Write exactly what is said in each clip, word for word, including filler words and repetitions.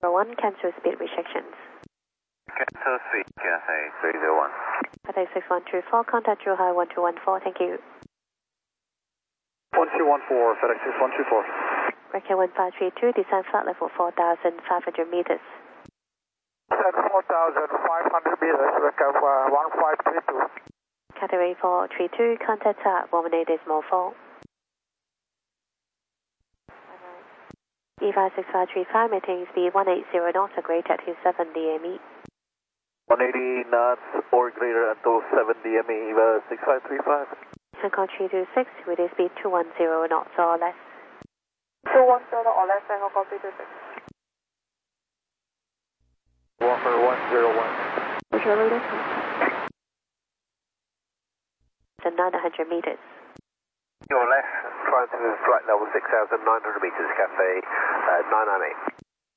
one, cancel speed restrictions. Cancel speed, Cathay three zero one. Cathay six one two four, contact Zhuhai one two one four, thank you. one two one four, FedEx six one two four. Record one five three two, descend flight level four thousand five hundred meters. Descend four thousand five hundred meters, record uh, one five three two. Cathay four three two, contact at one one eight decimal four. E five six five three five, maintaining speed one eighty knots or greater to seven D M E. one eighty knots or greater until seven D M E, EVA six five three five. Hancock three two six, with a speed two one zero knots or less. two one zero or less, Hancock three two six. Walker one zero one. Visual radar. So nine hundred meters. Your left, trying to flight level six thousand nine hundred meters, Cathay uh, nine nine eight.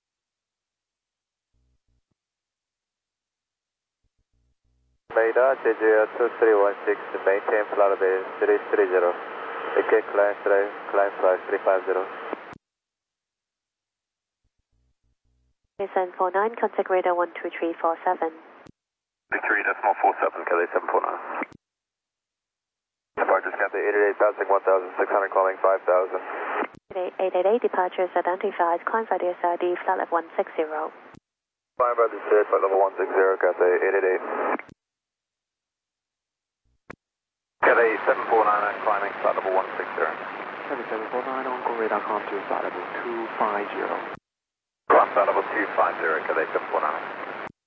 Radar J J L two three one six, maintain flight level three three zero. Okay, climb drive, climb flight three five zero. Descend four nine, contact radar one two three four seven. three decimal four seven, Cathay seven four nine. Departures Cathay eight eight eight, passing one thousand six hundred, calling five thousand. eight eight eight, departures identified, climb by the S I D, flight level one six zero. Climb by the state, flight level one six zero, Cathay eight eight eight. Cathay seven four nine, climbing flight level one six zero. Cathay seven four nine, on go radar com to flight level two five zero. Climb flight level two five zero, Cathay seven four nine.